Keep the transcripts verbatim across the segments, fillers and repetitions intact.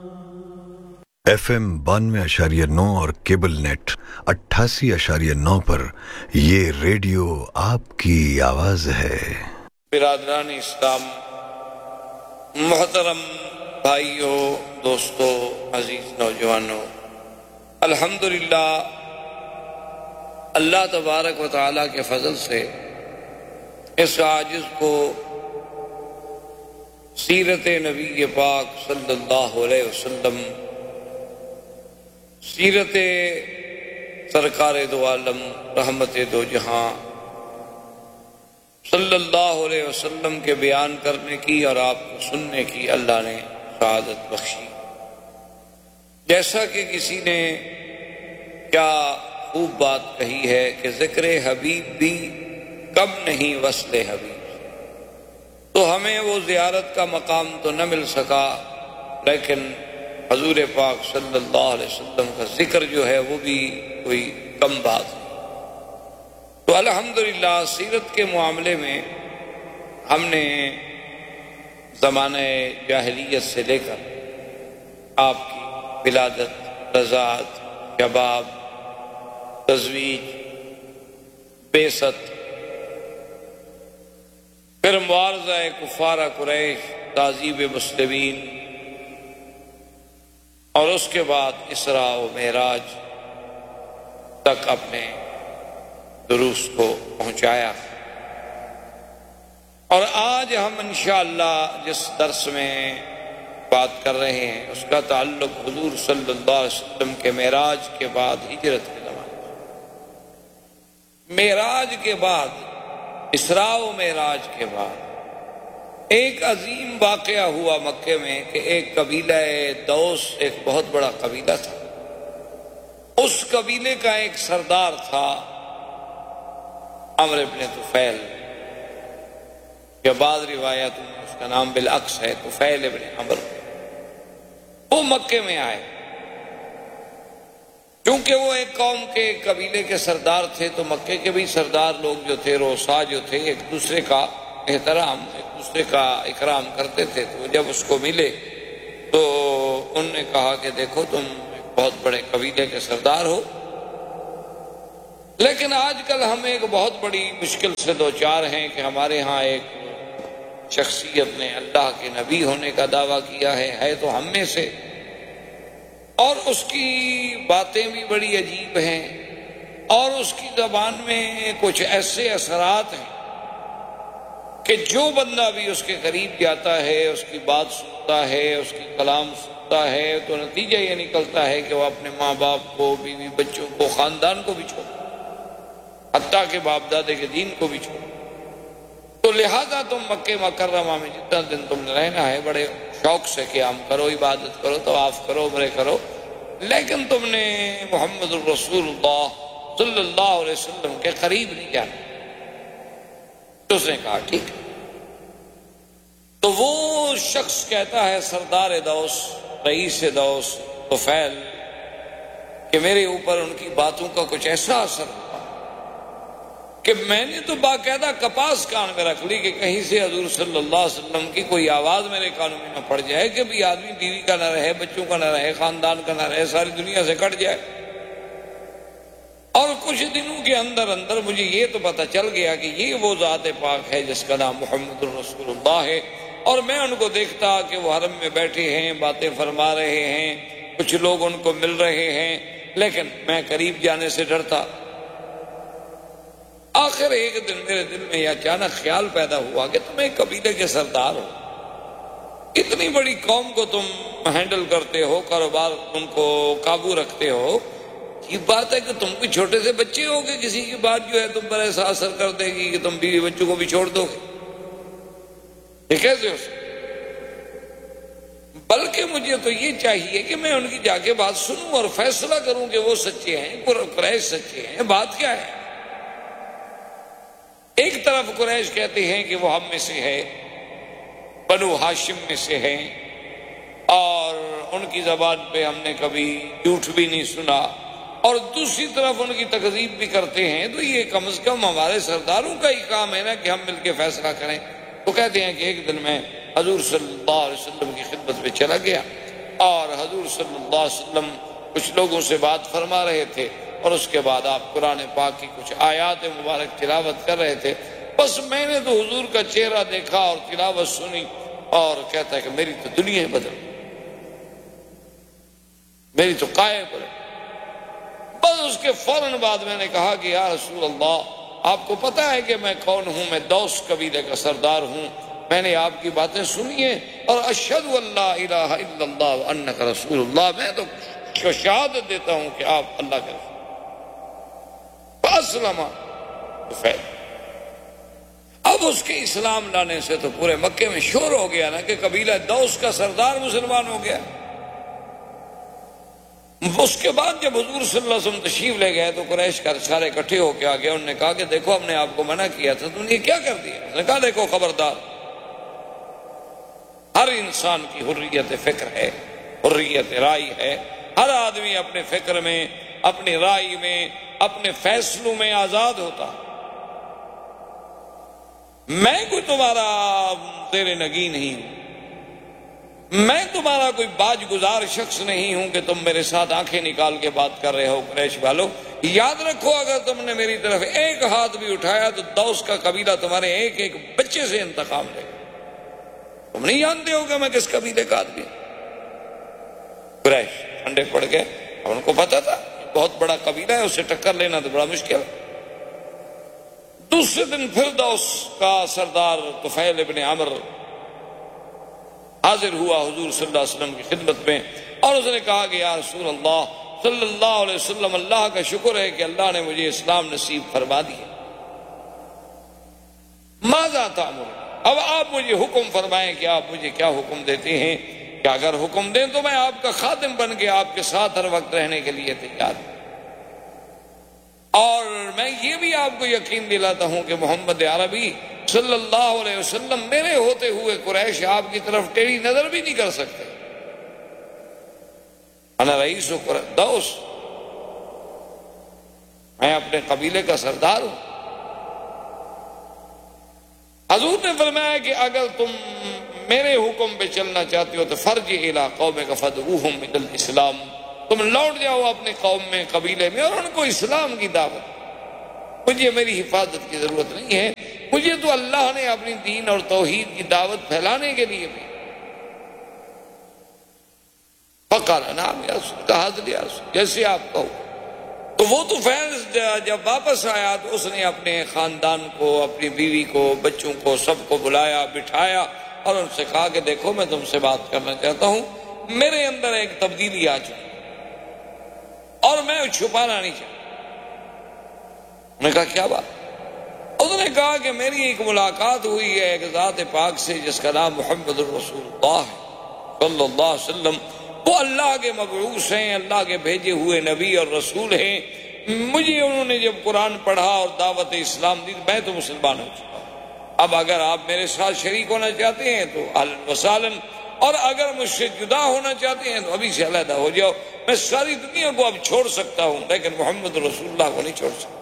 F M بانوے اشاریہ نو اور کیبل نیٹ اٹھاسی اشاریہ نو پر یہ ریڈیو آپ کی آواز ہے۔ برادران اسلام، محترم بھائیوں، دوستوں، عزیز نوجوانوں، الحمدللہ اللہ تبارک و تعالیٰ کے فضل سے اس عاجز کو سیرت نبی پاک صلی اللہ علیہ وسلم، سیرت سرکار دو عالم رحمت دو جہاں صلی اللہ علیہ وسلم کے بیان کرنے کی اور آپ کو سننے کی اللہ نے سعادت بخشی۔ جیسا کہ کسی نے کیا خوب بات کہی ہے کہ ذکر حبیب بھی کم نہیں وصل حبیب، تو ہمیں وہ زیارت کا مقام تو نہ مل سکا، لیکن حضور پاک صلی اللہ علیہ وسلم کا ذکر جو ہے وہ بھی کوئی کم بات نہیں۔ تو الحمدللہ سیرت کے معاملے میں ہم نے زمانہ جاہلیت سے لے کر آپ کی ولادت، رضاعت، شباب، تزویج، بعثت، پھر معارضہ کفار قریش، تعذیب مسلمین، اور اس کے بعد اسراء و معراج تک اپنے دروس کو پہنچایا۔ اور آج ہم انشاءاللہ جس درس میں بات کر رہے ہیں اس کا تعلق حضور صلی اللہ علیہ وسلم کے معراج کے بعد ہجرت کے زمانے سے، معراج کے بعد، اسراء و معراج کے بعد ایک عظیم واقعہ ہوا مکے میں کہ ایک قبیلہ دوس، ایک بہت بڑا قبیلہ تھا، اس قبیلے کا ایک سردار تھا عمرو بن طفیل، یا بعض روایتوں میں اس کا نام بالعکس ہے طفیل بن عمرو۔ وہ مکے میں آئے، کیونکہ وہ ایک قوم کے قبیلے کے سردار تھے، تو مکے کے بھی سردار لوگ جو تھے، روسا جو تھے، ایک دوسرے کا احترام، ایک دوسرے کا اکرام کرتے تھے۔ تو جب اس کو ملے تو انہوں نے کہا کہ دیکھو تم ایک بہت بڑے قبیلے کے سردار ہو، لیکن آج کل ہم ایک بہت بڑی مشکل سے دوچار ہیں کہ ہمارے ہاں ایک شخصیت نے اللہ کے نبی ہونے کا دعویٰ کیا ہے ہے تو ہم میں سے، اور اس کی باتیں بھی بڑی عجیب ہیں، اور اس کی زبان میں کچھ ایسے اثرات ہیں کہ جو بندہ بھی اس کے قریب جاتا ہے، اس کی بات سنتا ہے، اس کی کلام سنتا ہے، تو نتیجہ یہ نکلتا ہے کہ وہ اپنے ماں باپ کو، بیوی بچوں کو، خاندان کو بھی چھوڑ، حتیٰ کہ باپ دادے کے دین کو بھی چھوڑ۔ تو لہذا تم مکہ مکرمہ میں جتنا دن تم نے رہنا ہے بڑے شوق سے قیام کرو، عبادت کرو، طواف کرو، عمرے کرو، لیکن تم نے محمد الرسول اللہ صلی اللہ علیہ وسلم کے قریب نہیں جانا۔ تو اس نے کہا ٹھیک ہے۔ تو وہ شخص کہتا ہے سردار دوس، رئیس دوس طفیل، کہ میرے اوپر ان کی باتوں کا کچھ ایسا اثر ہوا کہ میں نے تو باقاعدہ کپاس کان میں رکھ لی کہ کہیں سے حضور صلی اللہ علیہ وسلم کی کوئی آواز میرے کانوں میں نہ پڑ جائے کہ بھی آدمی بیوی کا نہ رہے، بچوں کا نہ رہے، خاندان کا نہ رہے، ساری دنیا سے کٹ جائے۔ اور کچھ دنوں کے اندر اندر مجھے یہ تو پتہ چل گیا کہ یہ وہ ذات پاک ہے جس کا نام محمد الرسول اللہ ہے، اور میں ان کو دیکھتا کہ وہ حرم میں بیٹھے ہیں، باتیں فرما رہے ہیں، کچھ لوگ ان کو مل رہے ہیں، لیکن میں قریب جانے سے ڈرتا۔ آخر ایک دن میرے دل میں یہ اچانک خیال پیدا ہوا کہ تم ایک قبیلے کے سردار ہو، اتنی بڑی قوم کو تم ہینڈل کرتے ہو، کاروبار ان کو قابو رکھتے ہو، یہ بات ہے کہ تم کوئی چھوٹے سے بچے ہو کہ کسی کی بات جو ہے تم پر ایسا اثر کر دے گی کہ تم بیوی بچوں کو بھی چھوڑ دو گے؟ یہ کیسے ہو سکتا؟ بلکہ مجھے تو یہ چاہیے کہ میں ان کی جا کے بات سنوں اور فیصلہ کروں کہ وہ سچے ہیں، قریش سچے ہیں، بات کیا ہے؟ ایک طرف قریش کہتے ہیں کہ وہ ہم میں سے ہے، بنو ہاشم میں سے ہیں، اور ان کی زبان پہ ہم نے کبھی جھوٹ بھی نہیں سنا، اور دوسری طرف ان کی تکذیب بھی کرتے ہیں، تو یہ کم از کم ہمارے سرداروں کا ہی کام ہے نا کہ ہم مل کے فیصلہ کریں۔ تو کہتے ہیں کہ ایک دن میں حضور صلی اللہ علیہ وسلم کی خدمت میں چلا گیا اور حضور صلی اللہ علیہ وسلم کچھ لوگوں سے بات فرما رہے تھے اور اس کے بعد آپ قرآن پاک کی کچھ آیات مبارک تلاوت کر رہے تھے. بس میں نے تو حضور کا چہرہ دیکھا اور تلاوت سنی اور کہتا ہے کہ میری تو دنیا بدل، میری تو قائے پر. بس اس کے فوراً بعد میں نے کہا کہ یا رسول اللہ، آپ کو پتہ ہے کہ میں کون ہوں؟ میں دوس قبیلے کا سردار ہوں. میں نے آپ کی باتیں سنی ہیں اور اشہد ان لا الہ الا اللہ وانک رسول اللہ، میں تو شہادت دیتا ہوں کہ آپ اللہ کے رسول. فاسلم طفیل. اب اس کے اسلام لانے سے تو پورے مکے میں شور ہو گیا نا کہ قبیلہ دوس کا سردار مسلمان ہو گیا. اس کے بعد جب حضور صلی اللہ علیہ وسلم تشریف لے گئے تو قریش کا سارے اکٹھے ہو کے آ گئے. انہوں نے کہا کہ دیکھو ہم نے آپ کو منع کیا تھا، تم نے کیا کر دیا؟ اس نے کہا دیکھو خبردار، ہر انسان کی حریت فکر ہے، حریت رائے ہے. ہر آدمی اپنے فکر میں، اپنی رائے میں، اپنے فیصلوں میں آزاد ہوتا. میں کوئی تمہارا تیرے نگی نہیں ہوں، میں تمہارا کوئی باج گزار شخص نہیں ہوں کہ تم میرے ساتھ آنکھیں نکال کے بات کر رہے ہو. قریش والو یاد رکھو، اگر تم نے میری طرف ایک ہاتھ بھی اٹھایا تو دوس کا قبیلہ تمہارے ایک ایک بچے سے انتقام لے. تم نہیں جانتے ہو کہ میں کس قبیلے کا آدمی. قریش ٹھنڈے پڑ گئے. اب ان کو پتا تھا بہت بڑا قبیلہ ہے، اس سے ٹکر لینا تو بڑا مشکل. دوسرے دن پھر دوس کا سردار طفیل ابن عمرو حاضر ہوا حضور صلی اللہ علیہ وسلم کی خدمت میں اور اس نے کہا کہ یا رسول اللہ صلی اللہ علیہ وسلم، اللہ کا شکر ہے کہ اللہ نے مجھے اسلام نصیب فرما دیا. ماذا تأمر؟ اب آپ مجھے حکم فرمائیں کہ آپ مجھے کیا حکم دیتے ہیں. کہ اگر حکم دیں تو میں آپ کا خادم بن کے آپ کے ساتھ ہر وقت رہنے کے لیے تیار ہوں. اور میں یہ بھی آپ کو یقین دلاتا ہوں کہ محمد عربی صلی اللہ علیہ وسلم میرے ہوتے ہوئے قریش آپ کی طرف ٹیڑھی نظر بھی نہیں کر سکتے. انا رئیس دوس، میں اپنے قبیلے کا سردار ہوں. حضور نے فرمایا کہ اگر تم میرے حکم پہ چلنا چاہتے ہو تو فرج الی قومک فدعوہم الی الاسلام، تم لوٹ جاؤ اپنے قوم میں، قبیلے میں، اور ان کو اسلام کی دعوت. مجھے میری حفاظت کی ضرورت نہیں ہے، مجھے تو اللہ نے اپنی دین اور توحید کی دعوت پھیلانے کے لیے بھی. فقال نعم یا رسول، کہا یا رسول جیسے آپ کہو. تو وہ تو فیض جب واپس آیا تو اس نے اپنے خاندان کو، اپنی بیوی کو، بچوں کو، سب کو بلایا، بٹھایا اور ان سے کہا کہ دیکھو میں تم سے بات کرنا چاہتا ہوں. میرے اندر ایک تبدیلی آ چکی اور میں چھپانا نہیں چاہتا. میں نے کہا کیا بات؟ اس نے کہا کہ میری ایک ملاقات ہوئی ہے ایک ذات پاک سے جس کا نام محمد الرسول اللہ ہے صلی اللہ علیہ وسلم. وہ اللہ کے مبعوث ہیں، اللہ کے بھیجے ہوئے نبی اور رسول ہیں. مجھے انہوں نے جب قرآن پڑھا اور دعوت اسلام دی میں تو مسلمان ہو چکا ہوں. اب اگر آپ میرے ساتھ شریک ہونا چاہتے ہیں تو اہلاً وسہلاً، اور اگر مجھ سے جدا ہونا چاہتے ہیں تو ابھی سے علیحدہ ہو جاؤ. میں ساری دنیا کو اب چھوڑ سکتا ہوں لیکن محمد رسول اللہ کو نہیں چھوڑ سکتا.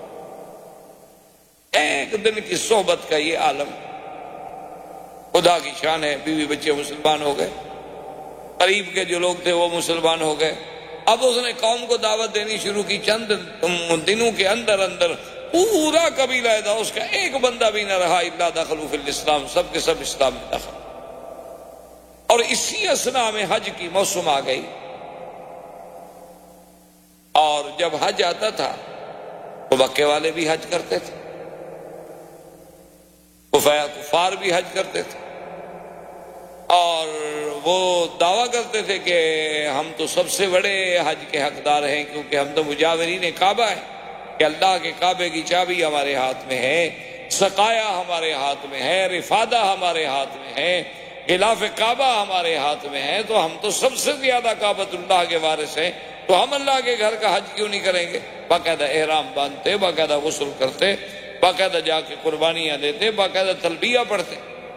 ایک دن کی صحبت کا یہ عالم، خدا کی شان ہے. بیوی بچے مسلمان ہو گئے، قریب کے جو لوگ تھے وہ مسلمان ہو گئے. اب اس نے قوم کو دعوت دینی شروع کی. چند دنوں کے اندر اندر پورا قبیلہ ہے اس کا ایک بندہ بھی نہ رہا الا دخلوا فی الاسلام، سب کے سب اسلام میں داخل. اور اسی اثناء میں حج کی موسم آ گئی اور جب حج آتا تھا تو مکے والے بھی حج کرتے تھے، کفار بھی حج کرتے تھے اور وہ دعویٰ کرتے تھے کہ ہم تو سب سے بڑے حج کے حقدار ہیں کیونکہ ہم تو مجاورین کعبہ ہیں، کہ اللہ کے کعبے کی چابی ہمارے ہاتھ میں ہے، سقایا ہمارے ہاتھ میں ہے، رفادہ ہمارے ہاتھ میں ہے، غلاف کعبہ ہمارے ہاتھ میں ہے، تو ہم تو سب سے زیادہ کعبۃ اللہ کے وارث ہیں، تو ہم اللہ کے گھر کا حج کیوں نہیں کریں گے؟ باقاعدہ احرام باندھتے، باقاعدہ غسل کرتے، باقاعدہ جا کے قربانیاں دیتے، باقاعدہ تلبیہ پڑھتے.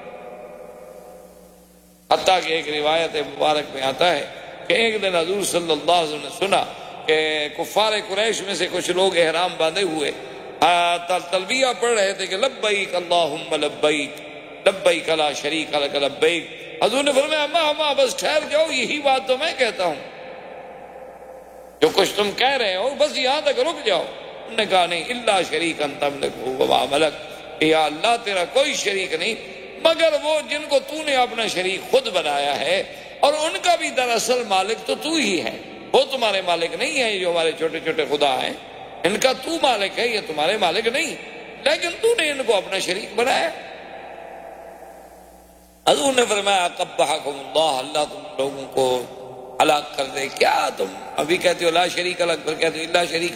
حتیٰ کہ ایک روایت مبارک میں آتا ہے کہ ایک دن حضور صلی اللہ علیہ وسلم نے سنا کہ کفار قریش میں سے کچھ لوگ احرام باندھے ہوئے تلبیہ پڑھ رہے تھے کہ لبیک اللہم لبیک لبیک لا شریک لک لبیک، حضور نے فرمایا اما اما بس ٹھہر جاؤ، یہی بات تو میں کہتا ہوں، جو کچھ تم کہہ رہے ہو بس یہاں تک رک جاؤ۔ انہوں نے کہا نہیں الا شریکا تملکہ وما ملک، یا اللہ تیرا کوئی شریک نہیں مگر وہ جن کو تو نے اپنا شریک خود بنایا ہے، اور ان کا بھی دراصل مالک تو تو ہی ہے، وہ تمہارے مالک نہیں ہے جو ہمارے چھوٹے چھوٹے خدا ہیں، ان کا تو مالک ہے، یہ تمہارے مالک نہیں، لیکن تو نے ان کو اپنا شریک بنایا۔ حضور نے فرمایا قبحکم اللہ، اللہ تم لوگوں کو ہلاک کر دے، کیا تم ابھی کہتے ہو لا شریک الگ، پھر کہتے ہو الا شریک۔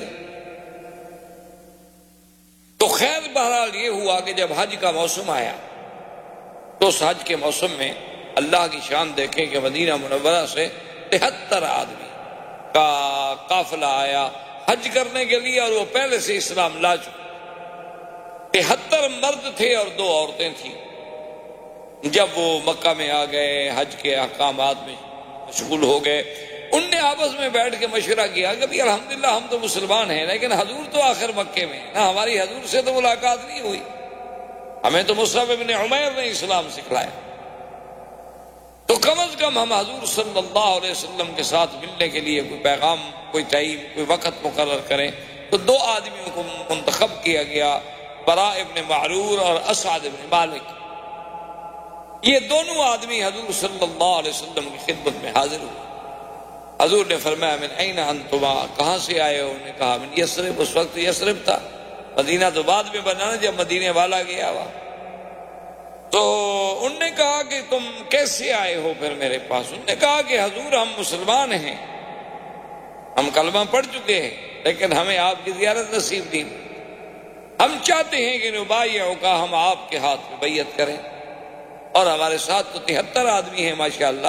تو خیر بہرحال یہ ہوا کہ جب حج کا موسم آیا تو اس حج کے موسم میں اللہ کی شان دیکھیں کہ مدینہ منورہ سے تہتر آدمی کا قافلہ آیا حج کرنے کے لیے، اور وہ پہلے سے اسلام لا چکے، تہتر مرد تھے اور دو عورتیں تھیں۔ جب وہ مکہ میں آ گئے، حج کے احکامات میں مشغول ہو گئے، ان نے آپس میں بیٹھ کے مشورہ کیا کہ بھی الحمدللہ ہم تو مسلمان ہیں، لیکن حضور تو آخر مکے میں نہ، ہماری حضور سے تو ملاقات نہیں ہوئی، ہمیں تو مصعب بن عمیر نے اسلام سکھلایا، تو کم از کم ہم حضور صلی اللہ علیہ وسلم کے ساتھ ملنے کے لیے کوئی پیغام، کوئی ٹائم، کوئی وقت مقرر کریں۔ تو دو آدمیوں کو منتخب کیا گیا، براء ابن معرور اور اسعد ابن مالک، یہ دونوں آدمی حضور صلی اللہ علیہ وسلم کی خدمت میں حاضر ہوئے۔ حضور نے فرمایا من این انتما، کہاں سے آئے ہو؟ انہوں نے کہا من یثرب، اس وقت یثرب تھا، مدینہ تو بعد میں بنا جب مدینے والا گیا ہوا۔ تو انہوں نے کہا کہ تم کیسے آئے ہو پھر میرے پاس؟ انہوں نے کہا کہ حضور ہم مسلمان ہیں، ہم کلمہ پڑھ چکے ہیں، لیکن ہمیں آپ کی زیارت نصیب نہیں، ہم چاہتے ہیں کہ نبایعہ کا، ہم آپ کے ہاتھ میں بیعت کریں، اور ہمارے ساتھ تو تہتر آدمی ہیں ماشاءاللہ۔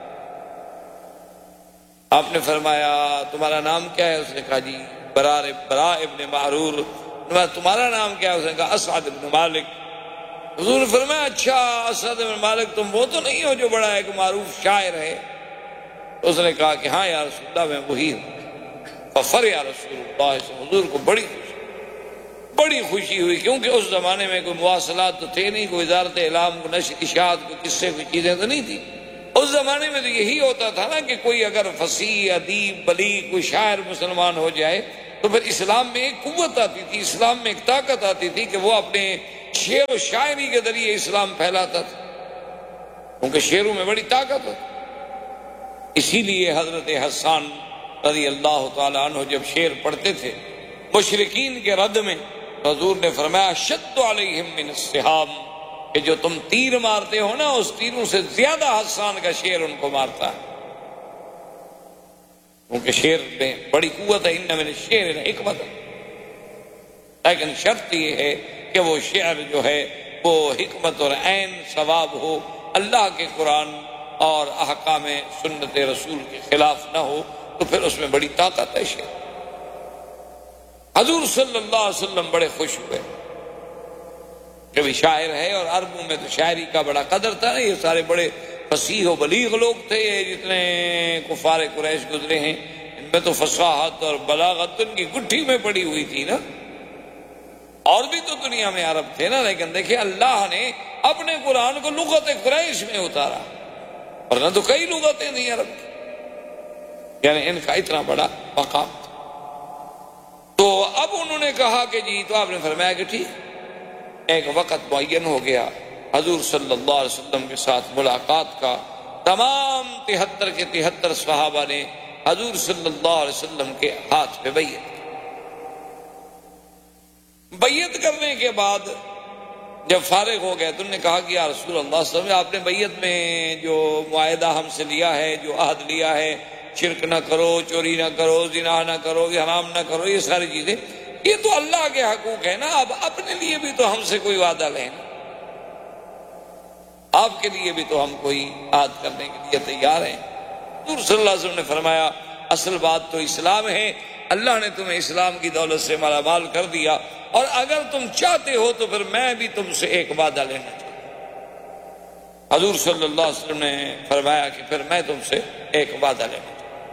آپ نے فرمایا تمہارا نام کیا ہے؟ اس نے کہا جی براء براء ابن معرور۔ تمہارا نام کیا ہے؟ اس نے کہا اسعد ابن مالک۔ حضور نے فرمایا اچھا اسعد ابن مالک تم وہ تو نہیں ہو جو بڑا ایک معروف شاعر ہے؟ اس نے کہا کہ ہاں یا رسول اللہ میں وہی ہوں۔ ففر یا رسول اللہ، سے حضور کو بڑی خوشی بڑی خوشی ہوئی، کیونکہ اس زمانے میں کوئی مواصلات تو تھے نہیں، کوئی وزارت اعلام، کو نشر اشاعت، کوئی قصے، کوئی چیزیں تو نہیں تھی۔ اس زمانے میں تو یہی ہوتا تھا نا کہ کوئی اگر فصیح، ادیب، بلیغ، کوئی شاعر مسلمان ہو جائے تو پھر اسلام میں ایک قوت آتی تھی، اسلام میں ایک طاقت آتی تھی کہ وہ اپنے شعر و شاعری کے ذریعے اسلام پھیلاتا تھا، کیونکہ شعروں میں بڑی طاقت ہوتی۔ اسی لیے حضرت حسان رضی اللہ تعالی عنہ جب شعر پڑھتے تھے مشرکین کے رد میں، حضور نے فرمایا شد علیہم من السہام، کہ جو تم تیر مارتے ہو نا اس تیروں سے زیادہ حسان کا شعر ان کو مارتا ہے، کیونکہ شعر میں بڑی قوت ہے، ان من الشعر حکمت، لیکن شرط یہ ہے کہ وہ شعر جو ہے وہ حکمت اور عین ثواب ہو، اللہ کے قرآن اور احکام سنت رسول کے خلاف نہ ہو، تو پھر اس میں بڑی طاقت ہے شعر۔ حضور صلی اللہ علیہ وسلم بڑے خوش ہوئے کہ بھی شاعر ہے، اور عربوں میں تو شاعری کا بڑا قدر تھا نا، یہ سارے بڑے فصیح و بلیغ لوگ تھے، یہ جتنے کفار قریش گزرے ہیں ان میں تو فصاحت اور بلاغت ان کی گٹھی میں پڑی ہوئی تھی نا، اور بھی تو دنیا میں عرب تھے نا، لیکن دیکھیں اللہ نے اپنے قرآن کو لغت قریش میں اتارا، ورنہ تو کئی لغتیں تھیں عرب کی، یعنی ان کا اتنا بڑا مقام تھا۔ تو اب انہوں نے کہا کہ جی، تو آپ نے فرمایا کہ ٹھیک، ایک وقت معین ہو گیا حضور صلی اللہ علیہ وسلم کے ساتھ ملاقات کا۔ تمام تہتر کے تہتر صحابہ نے حضور صلی اللہ علیہ وسلم کے ہاتھ پہ بیعت بیعت کرنے کے بعد جب فارغ ہو گئے تو انہوں نے کہا کہ یا رسول اللہ صلی اللہ علیہ وسلم، آپ نے بیعت میں جو معاہدہ ہم سے لیا ہے، جو عہد لیا ہے، شرک نہ کرو، چوری نہ کرو، زنا نہ کرو، حرام نہ کرو، یہ ساری چیزیں یہ تو اللہ کے حقوق ہے نا، اب اپنے لیے بھی تو ہم سے کوئی وعدہ لیں، آپ کے لیے بھی تو ہم کوئی عہد کرنے کے لیے تیار ہیں۔ حضور صلی اللہ علیہ وسلم نے فرمایا اصل بات تو اسلام ہے، اللہ نے تمہیں اسلام کی دولت سے مالا مال کر دیا، اور اگر تم چاہتے ہو تو پھر میں بھی تم سے ایک وعدہ لینا چاہتا ہوں۔ حضور صلی اللہ علیہ وسلم نے فرمایا کہ پھر میں تم سے ایک وعدہ لینا چاہتا ہوں۔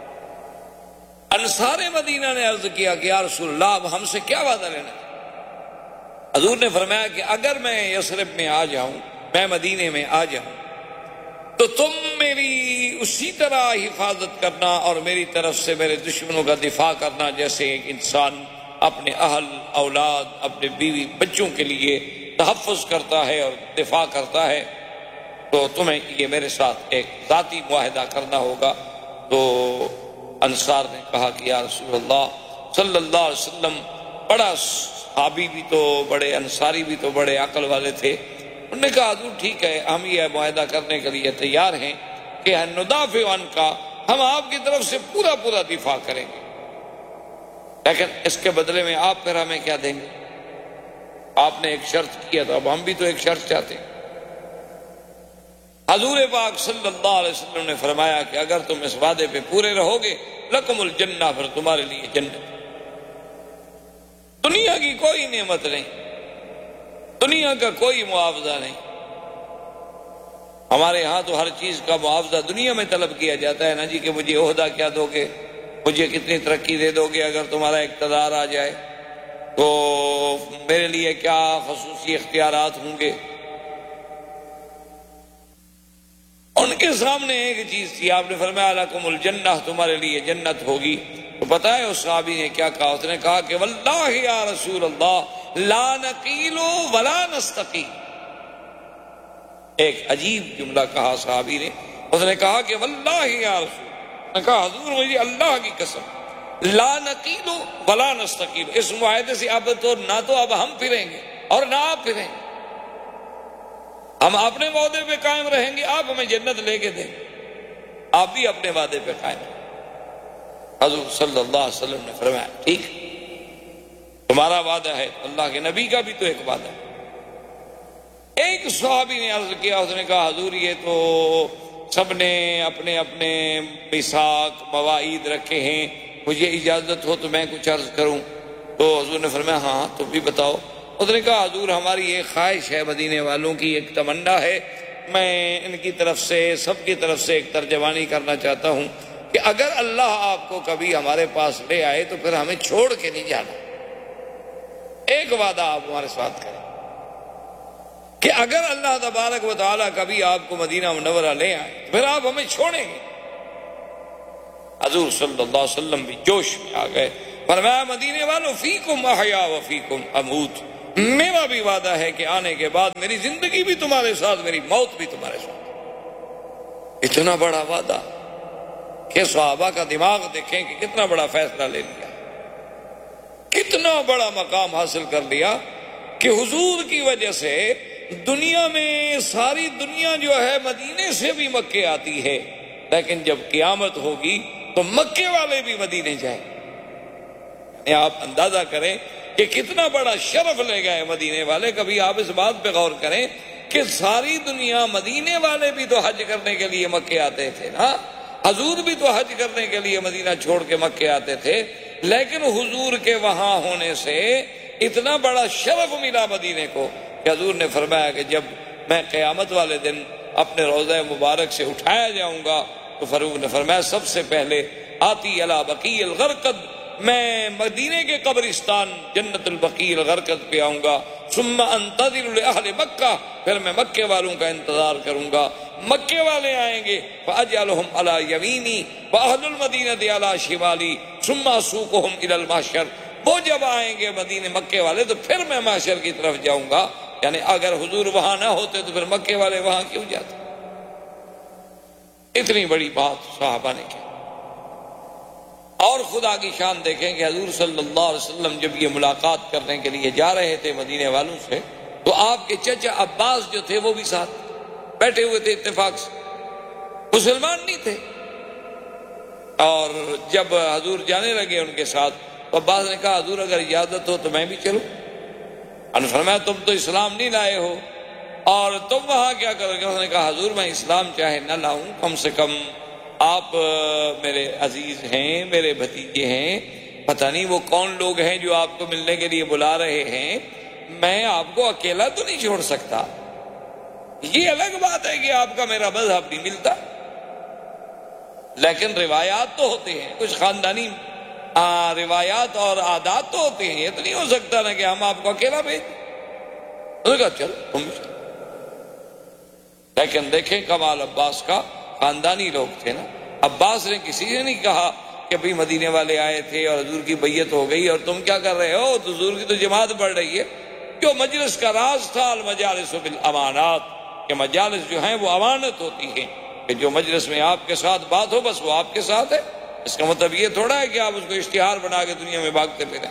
انصار مدینہ نے عرض کیا کہ یا رسول اللہ اب ہم سے کیا وعدہ لینا ہے؟ حضور نے فرمایا کہ اگر میں یثرب میں آ جاؤں، میں مدینے میں آ جاؤں، تو تم میری اسی طرح حفاظت کرنا اور میری طرف سے میرے دشمنوں کا دفاع کرنا جیسے ایک انسان اپنے اہل اولاد اپنے بیوی بچوں کے لیے تحفظ کرتا ہے اور دفاع کرتا ہے، تو تمہیں یہ میرے ساتھ ایک ذاتی معاہدہ کرنا ہوگا۔ تو انصار نے کہا کہ یا رسول اللہ صلی اللہ علیہ وسلم، بڑا صحابی بھی تو بڑے، انصاری بھی تو بڑے عقل والے تھے، انہوں نے کہا حضور ٹھیک ہے، ہم یہ معاہدہ کرنے کے لیے تیار ہیں کہ ندافع عنک، ہم آپ کی طرف سے پورا پورا دفاع کریں گے، لیکن اس کے بدلے میں آپ پھر ہمیں کیا دیں گے؟ آپ نے ایک شرط کیا تو اب ہم بھی تو ایک شرط چاہتے ہیں۔ حضور پاک صلی اللہ علیہ وسلم نے فرمایا کہ اگر تم اس وعدے پہ پورے رہو گے لکم الجنہ، پھر تمہارے لیے جنت، دنیا کی کوئی نعمت نہیں، دنیا کا کوئی معاوضہ نہیں۔ ہمارے ہاں تو ہر چیز کا معاوضہ دنیا میں طلب کیا جاتا ہے نا جی، کہ مجھے عہدہ کیا دو گے، مجھے کتنی ترقی دے دو گے اگر تمہارا اقتدار آ جائے، تو میرے لیے کیا خصوصی اختیارات ہوں گے۔ ان کے سامنے ایک چیز تھی، آپ نے فرمایا لکم الجنہ، تمہارے لیے جنت ہوگی۔ تو پتہ ہے اس صحابی نے کیا کہا؟ اس نے کہا کہ واللہ یا رسول اللہ لا نقیل ولا نستقی۔ ایک عجیب جملہ کہا صحابی نے، اس نے کہا کہ واللہ یا رسول، نے کہا حضور مجھے اللہ کی قسم، لا نقیل ولا نستقیل، اس معاہدے سے اب تو نہ تو اب ہم پھریں گے اور نہ آپ پھریں گے، ہم اپنے وعدے پہ قائم رہیں گے، آپ ہمیں جنت لے کے دیں، آپ بھی اپنے وعدے پہ قائم رہیں۔ حضور صلی اللہ علیہ وسلم نے فرمایا ٹھیک، تمہارا وعدہ ہے، اللہ کے نبی کا بھی تو ایک وعدہ ہے۔ ایک صحابی نے عرض کیا، اس نے کہا حضور یہ تو سب نے اپنے اپنے میثاق مواعید رکھے ہیں، مجھے اجازت ہو تو میں کچھ عرض کروں؟ تو حضور نے فرمایا ہاں تم بھی بتاؤ۔ اس نے کہا حضور ہماری ایک خواہش ہے، مدینے والوں کی ایک تمنا ہے، میں ان کی طرف سے سب کی طرف سے ایک ترجمانی کرنا چاہتا ہوں کہ اگر اللہ آپ کو کبھی ہمارے پاس لے آئے تو پھر ہمیں چھوڑ کے نہیں جانا، ایک وعدہ آپ ہمارے ساتھ کریں کہ اگر اللہ تبارک و تعالیٰ کبھی آپ کو مدینہ منورہ لے آئے تو پھر آپ ہمیں چھوڑیں گے۔ حضور صلی اللہ علیہ وسلم بھی جوش میں آ گئے، فرمایا مدینے والوں فیکم احیا و فیکم اموت، میرا بھی وعدہ ہے کہ آنے کے بعد میری زندگی بھی تمہارے ساتھ، میری موت بھی تمہارے ساتھ۔ اتنا بڑا وعدہ کہ صحابہ کا دماغ دیکھیں کہ کتنا بڑا فیصلہ لے لیا، کتنا بڑا مقام حاصل کر لیا کہ حضور کی وجہ سے دنیا میں ساری دنیا جو ہے مدینے سے بھی مکے آتی ہے، لیکن جب قیامت ہوگی تو مکے والے بھی مدینے جائیں۔ یعنی آپ اندازہ کریں کہ کتنا بڑا شرف لے گئے مدینے والے۔ کبھی آپ اس بات پہ غور کریں کہ ساری دنیا، مدینے والے بھی تو حج کرنے کے لیے مکے آتے تھے نا، حضور بھی تو حج کرنے کے لیے مدینہ چھوڑ کے مکے آتے تھے، لیکن حضور کے وہاں ہونے سے اتنا بڑا شرف ملا مدینے کو کہ حضور نے فرمایا کہ جب میں قیامت والے دن اپنے روضہ مبارک سے اٹھایا جاؤں گا تو فاروق نے فرمایا سب سے پہلے آتی علی بقیع الغرقد، میں مدینے کے قبرستان جنت البقیع الغرقد پہ آؤں گا، ثم انتظر لأہل مکہ، پھر میں مکے والوں کا انتظار کروں گا، مکے والے آئیں گے فاجعلہم علی یمینی واہل المدینہ علی شمالی ثم اسوقہم الی المحشر، وہ جب آئیں گے مدینے مکے والے تو پھر میں محشر کی طرف جاؤں گا۔ یعنی اگر حضور وہاں نہ ہوتے تو پھر مکے والے وہاں کیوں جاتے؟ اتنی بڑی بات صحابہ نے کی۔ اور خدا کی شان دیکھیں کہ حضور صلی اللہ علیہ وسلم جب یہ ملاقات کرنے کے لیے جا رہے تھے مدینے والوں سے، تو آپ کے چچا عباس جو تھے وہ بھی ساتھ بیٹھے ہوئے تھے، اتفاق سے مسلمان نہیں تھے۔ اور جب حضور جانے لگے ان کے ساتھ تو عباس نے کہا حضور اگر اجازت ہو تو میں بھی چلوں؟ انہوں نے فرمایا تم تو اسلام نہیں لائے ہو اور تم وہاں کیا کرو گے؟ انہوں نے کہا حضور میں اسلام چاہے نہ لاؤں، کم سے کم آپ میرے عزیز ہیں، میرے بھتیجے ہیں، پتہ نہیں وہ کون لوگ ہیں جو آپ کو ملنے کے لیے بلا رہے ہیں، میں آپ کو اکیلا تو نہیں چھوڑ سکتا۔ یہ الگ بات ہے کہ آپ کا میرا مذہب نہیں ملتا، لیکن روایات تو ہوتے ہیں، کچھ خاندانی آ, روایات اور عادات تو ہوتے ہیں، یہ تو نہیں ہو سکتا نا کہ ہم آپ کو اکیلا بھیج دیں۔ انہوں نے کہا چلو تم بھی چلو۔ حضور صلی اللہ علیہ وسلم نے فرمایا کہ جب میں قیامت والے دن اپنے روضہ مبارک سے اٹھایا جاؤں گا تو لیکن دیکھیں کمال عباس کا، خاندانی لوگ تھے نا. عباس نے کسی نے نہیں کہا کہ بھی مدینے والے آئے تھے اور حضور کی بیعت ہو گئی اور تم کیا کر رہے ہو، تو حضور کی تو جماعت بڑھ رہی ہے. جو مجلس کا راز تھا المجالس بالامانات، کہ مجالس جو ہیں وہ امانت ہوتی ہیں، کہ جو مجلس میں آپ کے ساتھ بات ہو بس وہ آپ کے ساتھ ہے. اس کا مطلب یہ تھوڑا ہے کہ آپ اس کو اشتہار بنا کے دنیا میں بھاگتے پھریں.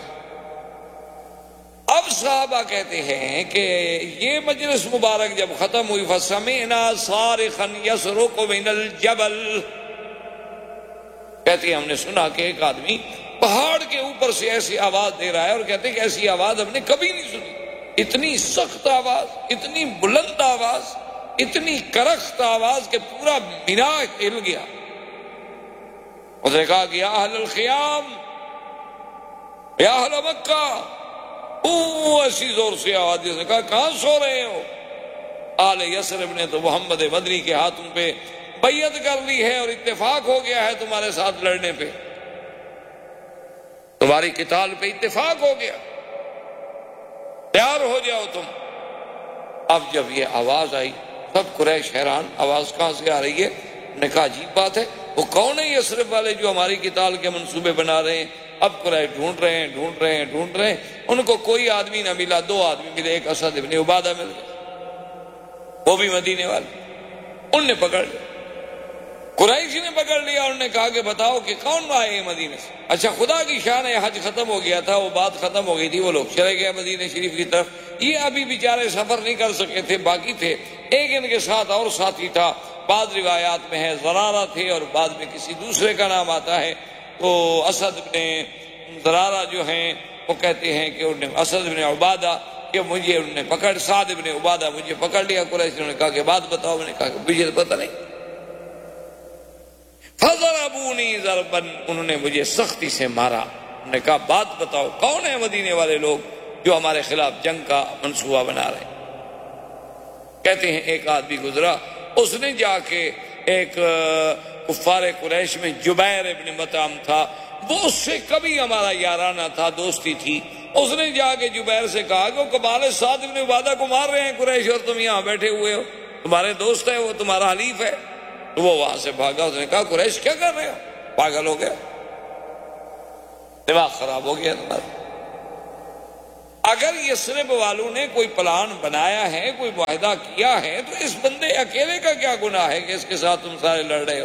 اب صحابہ کہتے ہیں کہ یہ مجلس مبارک جب ختم ہوئی فَسَمِعْنَا صَارِخًا يَصْرُخُ مِنَ الْجَبَلِ، کہتے ہیں ہم نے سنا کہ ایک آدمی پہاڑ کے اوپر سے ایسی آواز دے رہا ہے، اور کہتے ہیں کہ ایسی آواز ہم نے کبھی نہیں سنی. اتنی سخت آواز، اتنی بلند آواز، اتنی کرخت آواز کہ پورا مینا ہل گیا. اس نے کہا کہ یا اہل الخیام، یا اہل مکہ، او ایسی زور سے آواز. نے کہا کہاں سو رہے ہو؟ آل یثرب نے تو محمد مدنی کے ہاتھوں پہ بیعت کر لی ہے اور اتفاق ہو گیا ہے تمہارے ساتھ لڑنے پہ، تمہاری قتال پہ اتفاق ہو گیا، تیار ہو جاؤ تم. اب جب یہ آواز آئی سب قریش حیران، آواز کہاں سے آ رہی ہے؟ نے کہا عجیب بات ہے، وہ کون ہے یثرب والے جو ہماری قتال کے منصوبے بنا رہے ہیں؟ اب قریش ڈھونڈ رہے ہیں ڈھونڈ رہے ہیں ڈھونڈ رہے ہیں، ان کو کوئی آدمی نہ ملا. دو آدمی ملے، ایک اسد ابن عبادہ مل گئے، وہ بھی مدینے والے. ان نے پکڑ لیا، قریشی نے پکڑ لیا. انہوں نے کہا کہ بتاؤ کہ کون آئے ہیں مدینے سے؟ اچھا خدا کی شان ہے، حج ختم ہو گیا تھا، وہ بات ختم ہو گئی تھی، وہ لوگ چلے گئے مدینے شریف کی طرف. یہ ابھی بیچارے سفر نہیں کر سکے تھے، باقی تھے. ایک ان کے ساتھ اور ساتھی تھا، بعض روایات میں ہے زرارہ تھے اور بعد میں کسی دوسرے کا نام آتا ہے. تو اسد ابن زرارہ جو ہیں وہ کہتے ہیں کہ انہوں نے اسد ابن عبادہ کہ مجھے انہوں نے پکڑ، سعد ابن عبادہ مجھے پکڑ لیا. قریش نے کہا کہ بات بتاؤ. میں نے کہا کہ مجھے پتہ نہیں. فَضَرَبُونِي ضَرْبًا، انہوں نے مجھے سختی سے مارا. انہوں نے کہا بات بتاؤ کون ہے مدینے والے لوگ جو ہمارے خلاف جنگ کا منصوبہ بنا رہے ہیں؟ کہتے ہیں ایک آدمی گزرا، اس نے جا کے ایک کفار قریش میں جبیر ابن مطعم تھا، وہ اس سے کبھی ہمارا یارانہ تھا، دوستی تھی. اس نے جا کے جبیر سے کہا کہ وہ کمال سعد ابن عبادہ کو مار رہے ہیں قریش اور تم یہاں بیٹھے ہوئے ہو، تمہارے دوست ہے وہ، تمہارا حلیف ہے. تو وہ وہاں سے بھاگا. اس نے کہا قریش کیا کر رہے ہو؟ پاگل ہو گیا، دماغ خراب ہو گیا تمہارا. اگر یثرب والوں نے کوئی پلان بنایا ہے، کوئی معاہدہ کیا ہے، تو اس بندے اکیلے کا کیا گناہ ہے کہ اس کے ساتھ تم سارے لڑ رہے ہو؟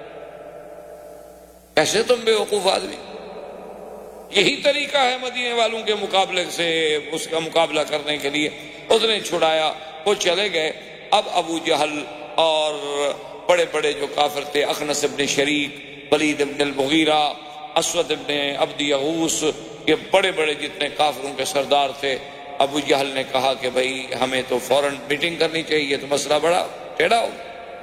کیسے تم بے وقوف آدمی. یہی طریقہ ہے مدینے والوں کے مقابلے سے اس کا مقابلہ کرنے کے لیے. اس نے چھڑایا، وہ چلے گئے. اب ابو جہل اور بڑے بڑے جو کافر تھے، اخنس ابن شریک، ولید ابن المغیرہ، اسود ابن عبد یغوث، یہ بڑے بڑے جتنے کافروں کے سردار تھے. ابو جہل نے کہا کہ بھائی ہمیں تو فوراً میٹنگ کرنی چاہیے، تو مسئلہ بڑا ٹیڑھا ہو،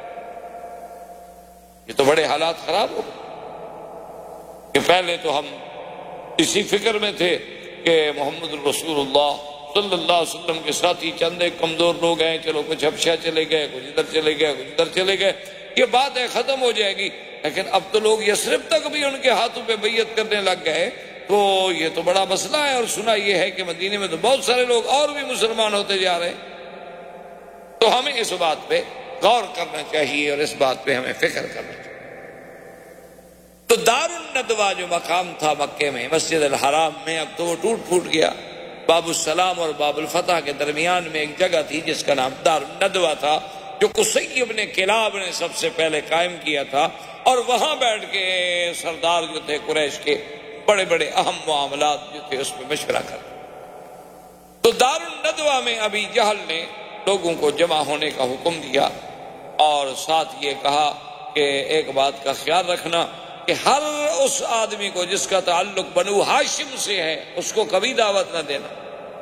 یہ تو بڑے حالات خراب ہو. کہ پہلے تو ہم اسی فکر میں تھے کہ محمد رسول اللہ صلی اللہ علیہ وسلم کے ساتھی چند ایک کمزور لوگ ہیں، چلو کچھ حبشہ چلے گئے، کچھ ادھر چلے گئے، کچھ ادھر چلے گئے، یہ بات ہے ختم ہو جائے گی. لیکن اب تو لوگ یثرب تک بھی ان کے ہاتھوں پہ بیعت کرنے لگ گئے، تو یہ تو بڑا مسئلہ ہے. اور سنا یہ ہے کہ مدینے میں تو بہت سارے لوگ اور بھی مسلمان ہوتے جا رہے ہیں. تو ہمیں اس بات پہ غور کرنا چاہیے اور اس بات پہ ہمیں فکر کرنا چاہیے. تو دار الندوہ جو مقام تھا مکے میں، مسجد الحرام میں، اب تو وہ ٹوٹ پھوٹ گیا. باب السلام اور باب الفتح کے درمیان میں ایک جگہ تھی جس کا نام دار الندوہ تھا، جو قصی ابن کلاب نے سب سے پہلے قائم کیا تھا. اور وہاں بیٹھ کے سردار جو تھے قریش کے، بڑے بڑے اہم معاملات جو تھے اس میں مشورہ کر. تو دار الندوہ میں ابی جہل نے لوگوں کو جمع ہونے کا حکم دیا، اور ساتھ یہ کہا کہ ایک بات کا خیال رکھنا کہ ہر اس آدمی کو جس کا تعلق بنو ہاشم سے ہے اس کو کبھی دعوت نہ دینا.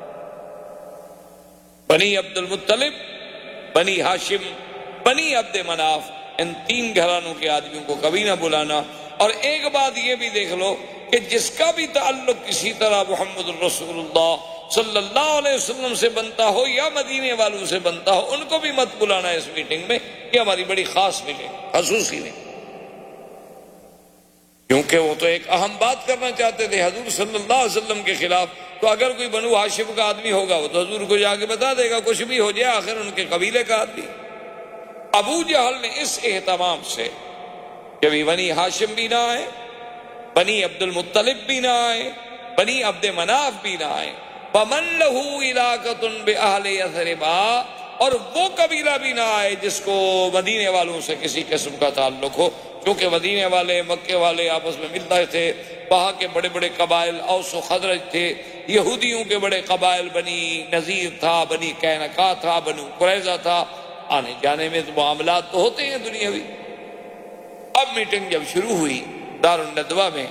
بنی عبد المطلب، بنی ہاشم، بنی عبد مناف، ان تین گھرانوں کے آدمیوں کو کبھی نہ بلانا. اور ایک بات یہ بھی دیکھ لو کہ جس کا بھی تعلق کسی طرح محمد الرسول اللہ صلی اللہ علیہ وسلم سے بنتا ہو یا مدینے والوں سے بنتا ہو، ان کو بھی مت بلانا اس میٹنگ میں. یہ ہماری بڑی خاص میٹنگ، خصوصی نہیں، کیونکہ وہ تو ایک اہم بات کرنا چاہتے تھے حضور صلی اللہ علیہ وسلم کے خلاف. تو اگر کوئی بنو ہاشم کا آدمی ہوگا وہ تو حضور کو جا کے بتا دے گا، کچھ بھی ہو جائے آخر ان کے قبیلے کا آدمی. ابو جہل نے اس اہتمام سے کبھی بنی ہاشم بھی نہ آئے، بنی عبد المطلب بھی نہ آئے، بنی عبد مناف بھی نہ آئے، وَمَن لَهُ عِلَاقَةٌ بِأَهْلِ يَثْرِبَ، اور وہ قبیلہ بھی نہ آئے جس کو مدینے والوں سے کسی قسم کا تعلق ہو، کیونکہ مدینے والے مکے والے آپس میں ملتے تھے، وہاں کے بڑے بڑے قبائل اوس و خزرج تھے، یہودیوں کے بڑے قبائل بنی نذیر تھا، بنی قینقاع تھا، بنو قریظہ تھا، آنے جانے میں تو معاملات تو ہوتے ہیں دنیاوی۔ اب میٹنگ جب شروع ہوئی دارالندوہ میں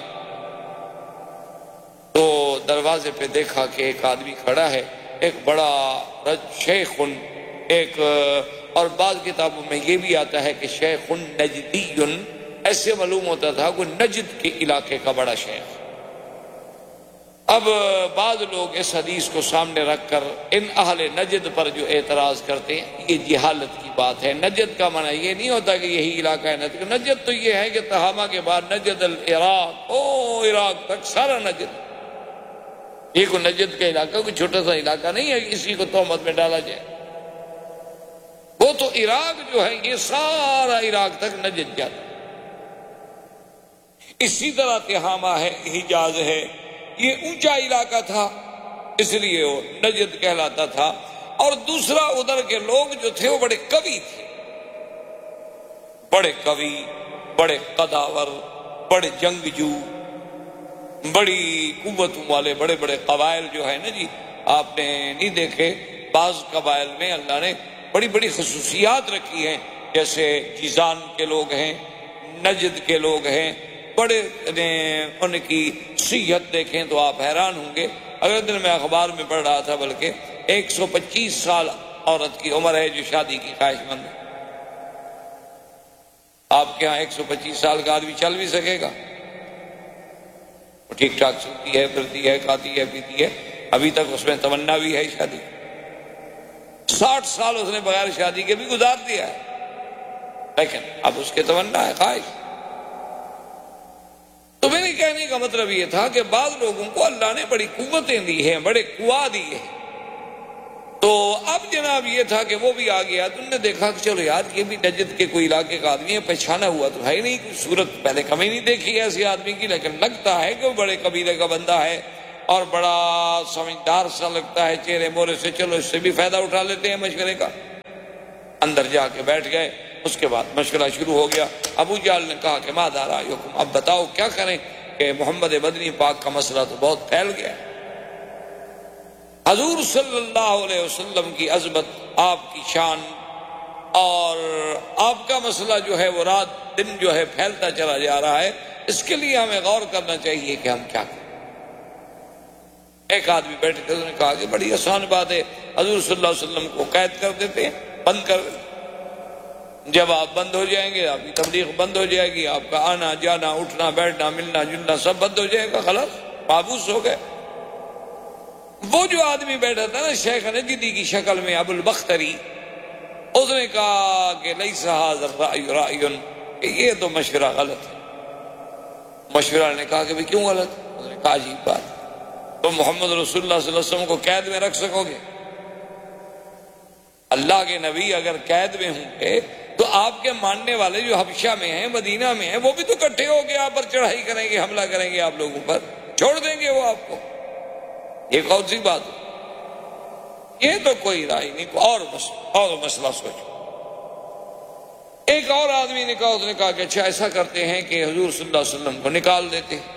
تو دروازے پہ دیکھا کہ ایک آدمی کھڑا ہے، ایک بڑا شیخ، ایک اور بعض کتابوں میں یہ بھی آتا ہے کہ شیخ نجدی، ایسے معلوم ہوتا تھا کہ نجد کے علاقے کا بڑا شیخ۔ اب بعض لوگ اس حدیث کو سامنے رکھ کر ان اہل نجد پر جو اعتراض کرتے ہیں، یہ جہالت کی بات ہے۔ نجد کا معنی یہ نہیں ہوتا کہ یہی علاقہ ہے نجد، نجد تو یہ ہے کہ تہامہ کے بعد نجد العراق، او عراق تک سارا نجد، یہ کوئی نجد کا علاقہ کوئی چھوٹا سا علاقہ نہیں ہے کسی کو تہمت میں ڈالا جائے، وہ تو عراق جو ہے یہ سارا عراق تک نجد جاتا۔ اسی طرح تہامہ ہے، حجاز ہے، یہ اونچا علاقہ تھا اس لیے وہ نجد کہلاتا تھا۔ اور دوسرا ادھر کے لوگ جو تھے وہ بڑے قوی تھے، بڑے قوی، بڑے قداور، بڑے جنگجو، بڑی قوتوں والے بڑے بڑے قبائل جو ہے نا جی، آپ نے نہیں دیکھے بعض قبائل میں اللہ نے بڑی بڑی خصوصیات رکھی ہیں، جیسے جیزان کے لوگ ہیں، نجد کے لوگ ہیں، بڑے ان کی صحت دیکھیں تو آپ حیران ہوں گے۔ اگر دن میں اخبار میں پڑھ رہا تھا بلکہ ایک سو پچیس سال عورت کی عمر ہے جو شادی کی خواہش مند ہے۔ آپ کے ہاں ایک سو پچیس سال کا آدمی چل بھی سکے گا؟ وہ ٹھیک ٹھاک چلتی ہے، پھرتی ہے، کھاتی ہے، پیتی ہے، ابھی تک اس میں تمنا بھی ہے شادی۔ ساٹھ سال اس نے بغیر شادی کے بھی گزار دیا ہے، لیکن اب اس کے تمنا ہے، خواہش۔ تو میرے کہنے کا مطلب یہ تھا کہ بعض لوگوں کو اللہ نے بڑی قوتیں دی ہیں، بڑے قوا دی ہیں، تو اب جناب یہ تھا کہ وہ بھی آ گیا، تم نے دیکھا کہ چلو یار یہ بھی نجد کے کوئی علاقے کا آدمی ہے، پہچانا ہوا تو ہے ہی نہیں، کوئی صورت پہلے کبھی نہیں دیکھی ہے ایسے آدمی کی، لیکن لگتا ہے کہ وہ بڑے قبیلے کا بندہ ہے اور بڑا سمجھدار سا لگتا ہے چہرے مورے سے، چلو اس سے بھی فائدہ اٹھا لیتے ہیں مشورے کا۔ اندر جا کے بیٹھ گئے، اس کے بعد مشورہ شروع ہو گیا۔ ابو جہل نے کہا کہ ماذا رأیکم، اب بتاؤ کیا کریں، کہ محمد مدنی پاک کا مسئلہ تو بہت پھیل گیا ہے، حضور صلی اللہ علیہ وسلم کی عظمت، آپ کی شان اور آپ کا مسئلہ جو ہے وہ رات دن جو ہے پھیلتا چلا جا رہا ہے، اس کے لیے ہمیں غور کرنا چاہیے کہ ہم کیا کریں۔ ایک آدمی بیٹھے تھے، انہوں نے کہا کہ بڑی آسان بات ہے، حضور صلی اللہ علیہ وسلم کو قید کر دیتے ہیں، بند کر دیتے، جب آپ بند ہو جائیں گے آپ کی تبلیغ بند ہو جائے گی، آپ کا آنا جانا اٹھنا بیٹھنا ملنا جلنا سب بند ہو جائے گا، خلاص مابوس ہو گئے۔ وہ جو آدمی بیٹھا تھا نا شیخ نجدی کی شکل میں ابو البختری، اس نے کہا کہ لیس ھذا الرأی رأی، کہ یہ تو مشورہ غلط ہے۔ مشورہ نے کہا کہ بھی کیوں غلط؟ اس نے کہا عجیب بات، تو محمد رسول اللہ صلی اللہ علیہ وسلم کو قید میں رکھ سکو گے؟ اللہ کے نبی اگر قید میں ہوں گے تو آپ کے ماننے والے جو حبشہ میں ہیں، مدینہ میں ہیں، وہ بھی تو اکٹھے ہو کے آپ پر چڑھائی کریں گے، حملہ کریں گے آپ لوگوں پر، چھوڑ دیں گے وہ آپ کو؟ یہ کون سی بات ہے؟ یہ تو کوئی رائے نہیں، اور مسئلہ اور مسئلہ سوچو۔ ایک اور آدمی نے کہا، اس نے کہا کہ اچھا ایسا کرتے ہیں کہ حضور صلی اللہ علیہ وسلم کو نکال دیتے ہیں،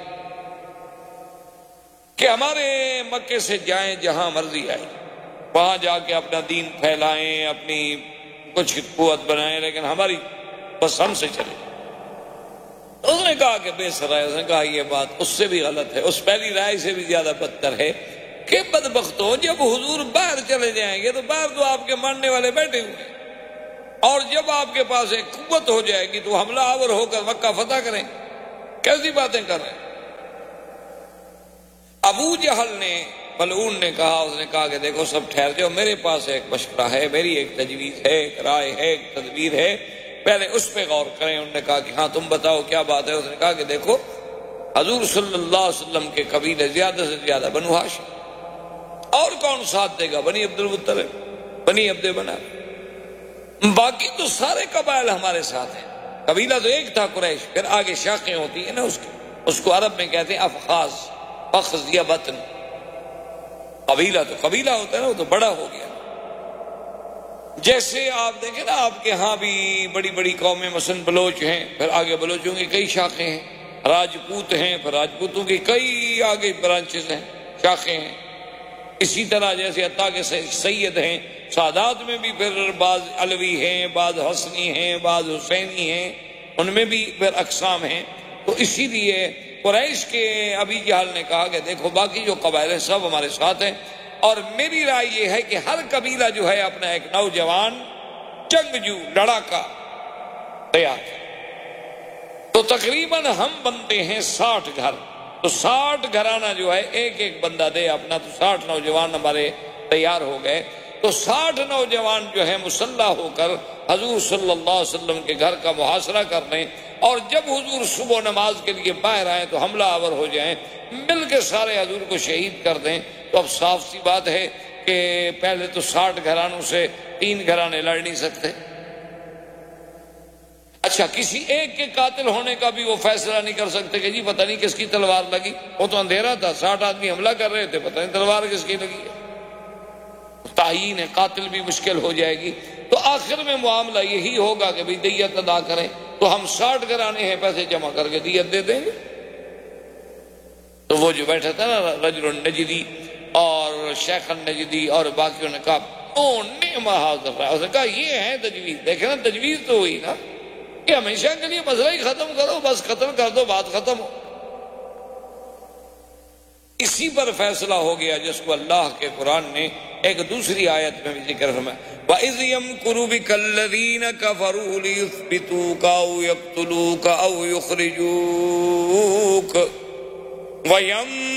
کہ ہمارے مکے سے جائیں جہاں مرضی آئے، وہاں جا کے اپنا دین پھیلائیں، اپنی کچھ قوت بنائیں، لیکن ہماری بس ہم سے چلے۔ اس نے کہا کہ بے سر ہے، اس نے کہا یہ بات اس سے بھی غلط ہے، اس پہلی رائے سے بھی زیادہ بدتر ہے کہ بدبختوں جب حضور باہر چلے جائیں گے تو باہر تو آپ کے ماننے والے بیٹھے ہوئے ہیں، اور جب آپ کے پاس ایک قوت ہو جائے گی تو حملہ آور ہو کر مکہ فتح کریں، کیسی باتیں کر رہے ہیں؟ ابو جہل نے ملعون نے کہا، اس نے کہا کہ دیکھو سب ٹھہر جاؤ، میرے پاس ایک مشورہ ہے، میری ایک تجویز ہے، ایک رائے ہے، ایک تدبیر ہے، پہلے اس پہ غور کریں۔ انہوں نے کہا کہ ہاں تم بتاؤ کیا بات ہے؟ اس نے کہا کہ دیکھو حضور صلی اللہ علیہ وسلم کے قبیلے زیادہ سے زیادہ بنو ہاشم، اور کون ساتھ دے گا؟ بنی عبد المطلب، بنی عبد مناف، باقی تو سارے قبائل ہمارے ساتھ ہیں. قبیلہ تو ایک تھا قریش، پھر آگے شاخیں ہوتی ہیں نا اس کی، اس کو عرب میں کہتے ہیں افخاذ، فخذ یا بطن. قبیلہ تو قبیلہ ہوتا ہے نا، وہ تو بڑا ہو گیا. جیسے آپ دیکھیں نا آپ کے ہاں بھی بڑی بڑی قومیں، مثلا بلوچ ہیں، پھر آگے بلوچوں کی کئی شاخیں ہیں، راجپوت ہیں، پھر راجپوتوں کی کئی آگے برانچز ہیں، شاخیں ہیں. اسی طرح جیسے عطا کے سید ہیں، سادات میں بھی پھر بعض علوی ہیں، بعض حسنی ہیں، بعض حسینی ہیں، ان میں بھی پھر اقسام ہیں. تو اسی لیے قریش کے ابی جہل نے کہا کہ دیکھو باقی جو قبائل ہیں سب ہمارے ساتھ ہیں، اور میری رائے یہ ہے کہ ہر قبیلہ جو ہے اپنا ایک نوجوان جنگجو لڑاکا تیار. تو تقریباً ہم بنتے ہیں ساٹھ گھر، تو ساٹھ گھرانہ جو ہے ایک ایک بندہ دے اپنا، تو ساٹھ نوجوان ہمارے تیار ہو گئے. تو ساٹھ نوجوان جو ہے مسلح ہو کر حضور صلی اللہ علیہ وسلم کے گھر کا محاصرہ کر لیں، اور جب حضور صبح نماز کے لیے باہر آئیں تو حملہ آور ہو جائیں، مل کے سارے حضور کو شہید کر دیں. تو اب صاف سی بات ہے کہ پہلے تو ساٹھ گھرانوں سے تین گھرانے لڑ نہیں سکتے. اچھا کسی ایک کے قاتل ہونے کا بھی وہ فیصلہ نہیں کر سکتے کہ جی پتہ نہیں کس کی تلوار لگی، وہ تو اندھیرا تھا، ساٹھ آدمی حملہ کر رہے تھے، پتہ نہیں تلوار کس کی لگی ہے. تعیین قاتل بھی مشکل ہو جائے گی. تو آخر میں معاملہ یہی ہوگا کہ بھی دیت ادا کریں. تو ہم ساٹھ گھرانے ہیں، پیسے جمع کر کے دیت دے دیں گے. تو وہ جو بیٹھا تھا نا رجل النجدی اور شیخ النجدی اور باقیوں نے کہا او نعم حاضر، اس نے کہا یہ ہے تجویز. دیکھیں نا تجویز تو ہوئی نا کہ ہمیشہ کے لیے مسئلہ ہی ختم کرو، بس قتل کر دو، بات ختم ہو. اسی پر فیصلہ ہو گیا جس کو اللہ کے قرآن نے ایک دوسری آیت میں بھی ذکر فرمایا، وَإِذْ يَمْكُرُ بِكَ الَّذِينَ كَفَرُوا لِيُثْبِتُوكَ أَوْ يَقْتُلُوكَ أَوْ يُخْرِجُوكَ وَيَمْكُرُونَ